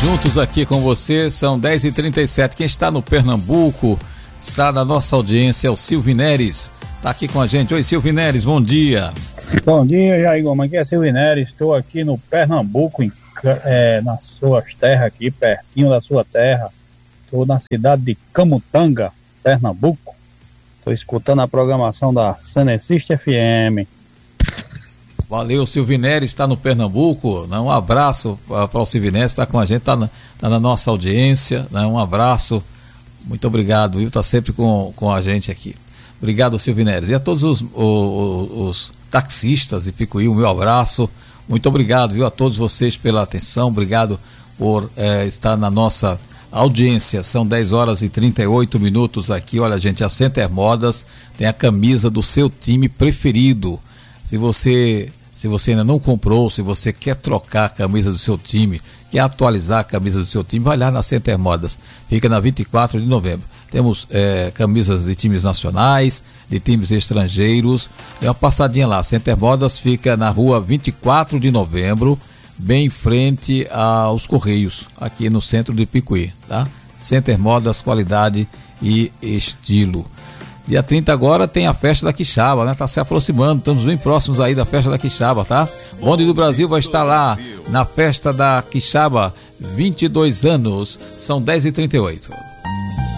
juntos aqui com você, são 10h37. Quem está no Pernambuco, está na nossa audiência, é o Silvio Neres, está aqui com a gente. Oi, Silvio Neres, bom dia. Bom dia, Jair Gomes, aqui é Silvio Neres, estou aqui no Pernambuco, nas suas terras aqui, pertinho da sua terra. Estou na cidade de Camutanga, Pernambuco. Estou escutando a programação da Cenecista FM. Valeu, Silvio Neres está no Pernambuco, né? Um abraço para o Silvio Neres, está com a gente, está na nossa audiência, né? Um abraço, muito obrigado, viu? Está sempre com a gente aqui. Obrigado, Silvio Neres. E a todos os taxistas de Picuí, o meu abraço, muito obrigado, viu? A todos vocês pela atenção, obrigado por estar na nossa audiência. São 10h38 aqui. Olha, gente, a Center Modas tem a camisa do seu time preferido. Se você ainda não comprou, se você quer trocar a camisa do seu time, quer atualizar a camisa do seu time, vai lá na Center Modas, fica na 24 de novembro. Temos camisas de times nacionais, de times estrangeiros. Dê uma passadinha lá. Center Modas fica na rua 24 de novembro, bem em frente aos Correios, aqui no centro de Picuí, tá? Center Modas, qualidade e estilo. Dia 30 agora tem a festa da Quixaba, né? Tá se aproximando, estamos bem próximos aí da festa da Quixaba, tá? O Bonde do Brasil vai estar lá na festa da Quixaba, 22 anos, são 10h38.